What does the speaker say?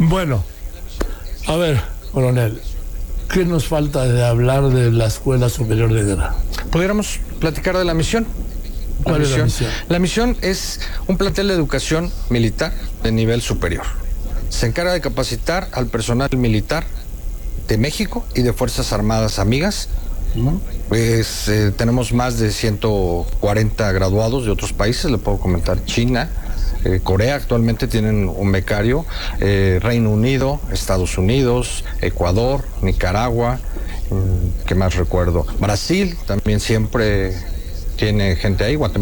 Bueno, a ver, coronel, ¿qué nos falta de hablar de la Escuela Superior de Guerra? Pudiéramos platicar de la misión. ¿Cuál es la misión? La misión es un plantel de educación militar de nivel superior. Se encarga de capacitar al personal militar de México y de Fuerzas Armadas amigas. Pues tenemos más de 140 graduados de otros países, le puedo comentar China, Corea actualmente tienen un becario, Reino Unido, Estados Unidos, Ecuador, Nicaragua, ¿qué más recuerdo? Brasil también siempre tiene gente ahí, Guatemala.